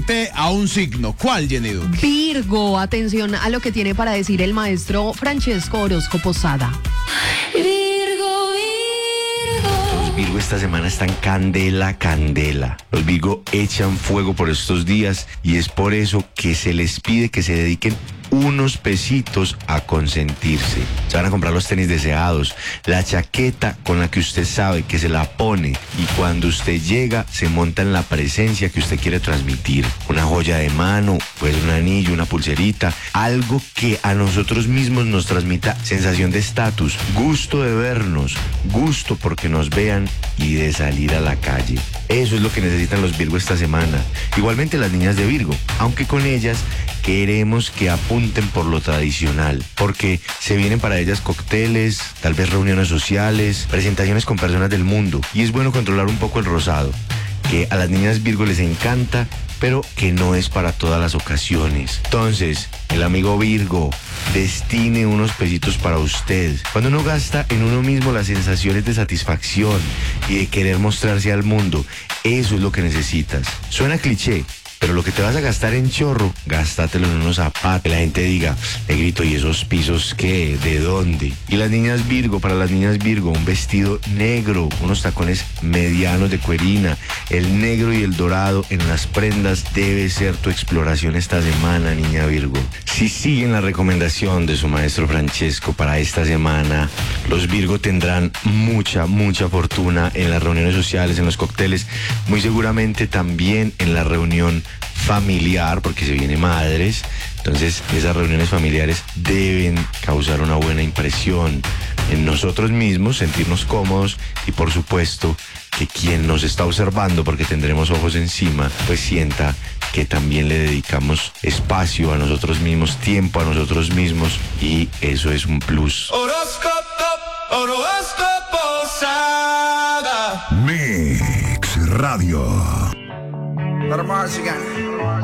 A un signo. ¿Cuál, Jenny Duque? Virgo, atención a lo que tiene para decir el maestro Francesco Orozco Posada. Los Virgo esta semana están candela, candela. Los Virgo echan fuego por estos días y es por eso que se les pide que se dediquen unos pesitos a consentirse. Se van a comprar los tenis deseados, la chaqueta con la que usted sabe que se la pone y cuando usted llega se monta en la presencia que usted quiere transmitir. Una joya de mano, pues un anillo, una pulserita, algo que a nosotros mismos nos transmita sensación de estatus, gusto de vernos, gusto porque nos vean y de salir a la calle. Eso es lo que necesitan los Virgo esta semana. Igualmente las niñas de Virgo, aunque con ellas queremos que apunten por lo tradicional, porque se vienen para ellas cócteles, tal vez reuniones sociales, presentaciones con personas del mundo, y es bueno controlar un poco el rosado, que a las niñas Virgo les encanta, pero que no es para todas las ocasiones. Entonces, el amigo Virgo, destine unos pesitos para usted. Cuando uno gasta en uno mismo las sensaciones de satisfacción y de querer mostrarse al mundo, eso es lo que necesitas. Suena cliché, pero lo que te vas a gastar en chorro, gástatelo en unos zapatos. Que la gente diga, negrito, ¿y esos pisos qué? ¿De dónde? Y las niñas Virgo, para las niñas Virgo, un vestido negro, unos tacones medianos de cuerina. El negro y el dorado en las prendas debe ser tu exploración esta semana, niña Virgo. Si siguen la recomendación de su maestro Francesco para esta semana, los Virgo tendrán mucha fortuna en las reuniones sociales, en los cócteles, muy seguramente también en la reunión familiar, porque se viene madres. Entonces esas reuniones familiares deben causar una buena impresión en nosotros mismos, sentirnos cómodos y por supuesto que quien nos está observando, porque tendremos ojos encima, pues sienta que también le dedicamos espacio a nosotros mismos, tiempo a nosotros mismos, y eso es un plus. Horóscopo Posada. Mix Radio. Let 'em march again.